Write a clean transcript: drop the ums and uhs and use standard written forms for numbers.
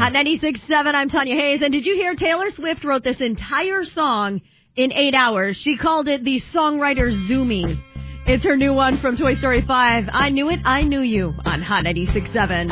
Hot 96.7, I'm Tanya Hayes. And did you hear Taylor Swift wrote this entire song in 8 hours? She called it the Songwriter's Zoomie. It's her new one from Toy Story 5. I Knew It, I Knew You on Hot 96.7.